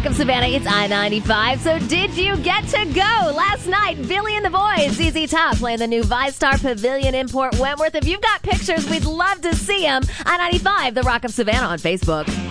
Rock of Savannah, it's I-95. So did you get to go? Last night, Billy and the Boys, ZZ Top, playing the new ViStar Pavilion in Port Wentworth. If you've got pictures, we'd love to see them. I-95, the Rock of Savannah on Facebook.